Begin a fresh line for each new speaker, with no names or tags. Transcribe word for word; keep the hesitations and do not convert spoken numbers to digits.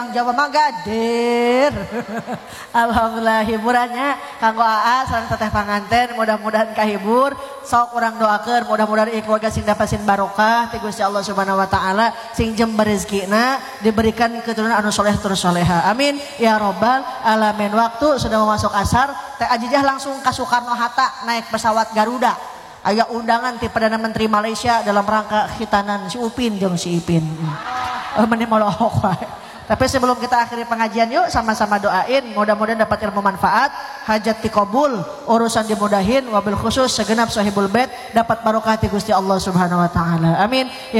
Jawa mah gadir. Alhamdulillah hiburannya kanggo Aa sareng teteh panganten mudah-mudahan kahibur. Sok urang doakeun mudah-mudahan ieu keluarga sing dapasin barokah ti Gusti Allah Subhanahu wa taala sing jember rezekina diberikan keturunan anu soleh terus soleha. Amin ya robbal alamin. Waktu sudah mau masuk asar, Teh Ajijah langsung ka Soekarno Hatta naik pesawat Garuda. Aya undangan ti Perdana Menteri Malaysia dalam rangka khitanan si Upin jeung si Ipin. Oh, meni molohok wae. Tapi sebelum kita akhiri pengajian yuk sama-sama doain mudah-mudahan dapat ilmu manfaat, hajat dikabul, urusan dimudahin, wabil khusus segenap sahibul bait dapat barokah ti Gusti Allah Subhanahu wa taala. Amin.